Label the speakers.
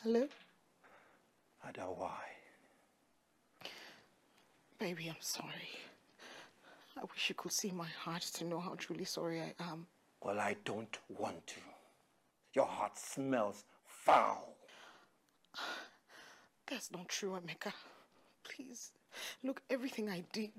Speaker 1: Hello?
Speaker 2: Ada, why?
Speaker 1: Baby, I'm sorry. I wish you could see my heart to know how truly sorry I am.
Speaker 2: Well, I don't want to. Your heart smells foul.
Speaker 1: That's not true, Emeka. Please, look, everything I did